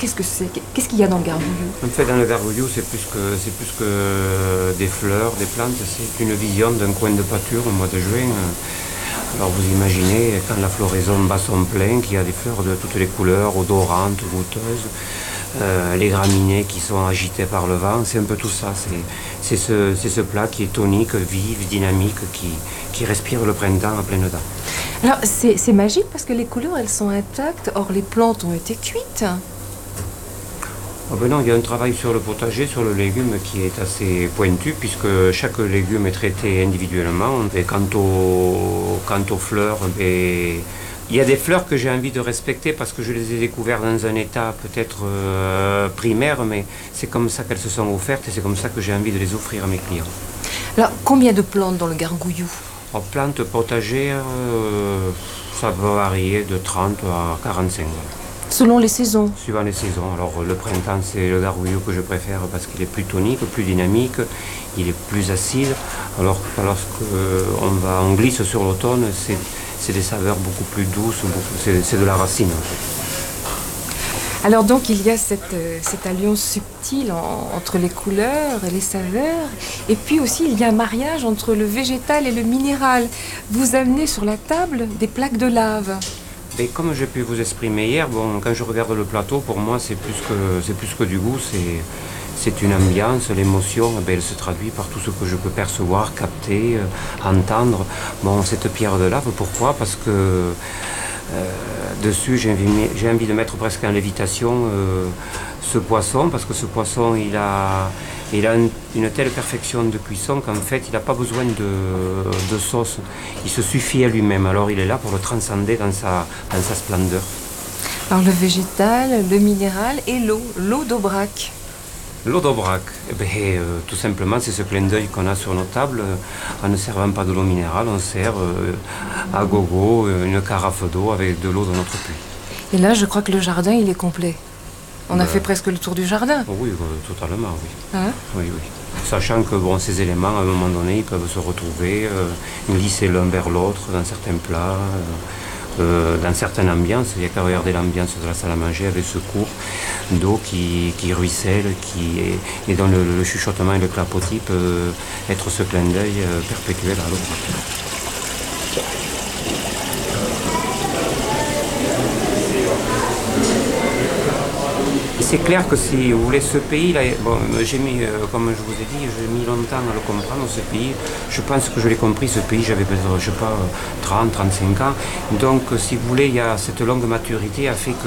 Qu'est-ce que c'est? Qu'est-ce qu'il y a dans le gargouillou? En fait, dans le gargouillou, c'est plus que des fleurs, des plantes, c'est une vision d'un coin de pâture au mois de juin. Alors vous imaginez, quand la floraison bat son plein, qu'il y a des fleurs de toutes les couleurs, odorantes, goûteuses, les graminées qui sont agitées par le vent, c'est un peu tout ça. C'est ce plat qui est tonique, vif, dynamique, qui respire le printemps à pleines dents. Alors c'est magique parce que les couleurs elles sont intactes, or les plantes ont été cuites. Oh ben non, il y a un travail sur le potager, sur le légume qui est assez pointu puisque chaque légume est traité individuellement. Et quant aux fleurs, ben, il y a des fleurs que j'ai envie de respecter parce que je les ai découvertes dans un état peut-être primaire, mais c'est comme ça qu'elles se sont offertes et c'est comme ça que j'ai envie de les offrir à mes clients. Alors combien de plantes dans le gargouillou? En plantes potagères, ça va varier de 30 à 45. Selon les saisons? Suivant les saisons. Alors le printemps, c'est le gargouillou que je préfère parce qu'il est plus tonique, plus dynamique, il est plus acide. Alors lorsqu'on glisse sur l'automne, c'est des saveurs beaucoup plus douces, c'est de la racine en fait. Alors donc il y a cette alliance subtile entre les couleurs et les saveurs, et puis aussi il y a un mariage entre le végétal et le minéral. Vous amenez sur la table des plaques de lave. Et comme j'ai pu vous exprimer hier, bon, quand je regarde le plateau, pour moi c'est plus que du goût, c'est une ambiance, l'émotion, elle se traduit par tout ce que je peux percevoir, capter, entendre. Bon, cette pierre de lave, pourquoi? Parce que dessus j'ai envie de mettre presque en lévitation ce poisson, parce que ce poisson il a une telle perfection de cuisson qu'en fait il n'a pas besoin de sauce, il se suffit à lui-même, alors il est là pour le transcender dans sa splendeur. Alors le végétal, le minéral et l'eau d'Aubrac. L'eau d'Aubrac, tout simplement, c'est ce clin d'œil qu'on a sur nos tables. En ne servant pas de l'eau minérale, on sert à gogo une carafe d'eau avec de l'eau de notre puits. Et là, je crois que le jardin, il est complet. On a fait presque le tour du jardin. Oui, totalement, oui. Hein? Oui. Sachant que ces éléments, à un moment donné, ils peuvent se retrouver, glisser l'un vers l'autre dans certains plats. Dans certaines ambiances, il n'y a qu'à regarder l'ambiance de la salle à manger avec ce cours d'eau qui ruisselle, et dont le chuchotement et le clapotis peut être ce clin d'œil perpétuel à l'autre. C'est clair que si vous voulez ce pays, là, bon, j'ai mis, comme je vous ai dit, j'ai mis longtemps à le comprendre, ce pays. Je pense que je l'ai compris, ce pays, j'avais peut-être, je sais pas, 30, 35 ans. Donc, si vous voulez, il y a cette longue maturité a fait que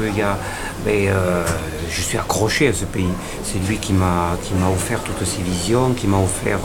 je suis accroché à ce pays. C'est lui qui m'a offert toutes ces visions, qui m'a offert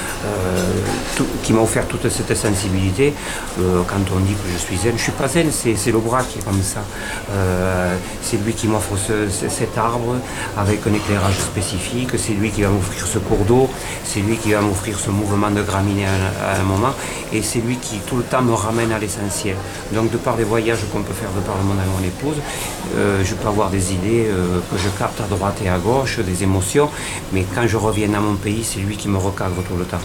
toute cette sensibilité. Quand on dit que je suis zen, je ne suis pas zen, c'est l'Aubrac qui est comme ça. C'est lui qui m'offre cet arbre avec un éclairage spécifique, c'est lui qui va m'offrir ce cours d'eau, c'est lui qui va m'offrir ce mouvement de graminées à un moment, et c'est lui qui tout le temps me ramène à l'essentiel. Donc de par les voyages qu'on peut faire de par le monde avec mon épouse, je peux avoir des idées que je capte à droite et à gauche, des émotions, mais quand je reviens à mon pays, c'est lui qui me recadre tout le temps.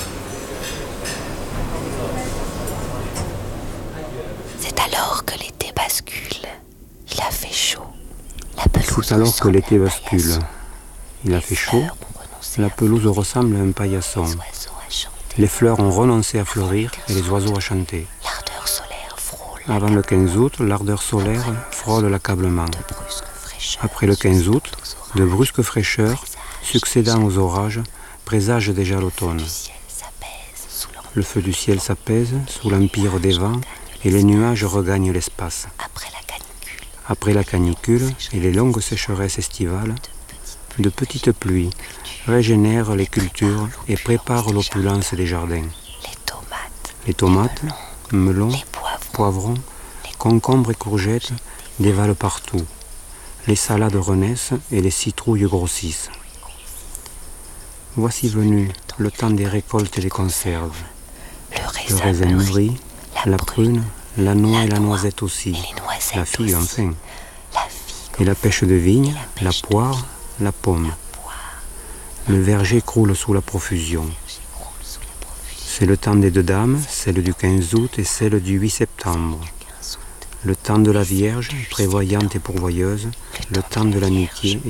C'est alors que l'été bascule. Il a fait chaud. C'est alors que l'été bascule. Il a fait chaud. La pelouse ressemble à un paillasson. Les fleurs ont renoncé à fleurir et les oiseaux à chanter. Avant le 15 août, l'ardeur solaire frôle l'accablement. Après le 15 août, de brusques fraîcheurs, succédant aux orages, présagent déjà l'automne. Le feu du ciel s'apaise sous l'empire des vents et les nuages regagnent l'espace. Après la canicule et les longues sécheresses estivales, de petites pluies régénèrent les cultures et préparent l'opulence des jardins. Les tomates, melons, poivrons, concombres et courgettes dévalent partout. Les salades renaissent et les citrouilles grossissent. Voici venu le temps des récoltes et des conserves. Le raisin mûri, la prune, la noix et la noisette aussi, la figue enfin. Et la pêche de vigne, la poire, la pomme. Le verger croule sous la profusion. C'est le temps des deux dames, celle du 15 août et celle du 8 septembre. Le temps de la Vierge, prévoyante et pourvoyeuse, le temps de l'amitié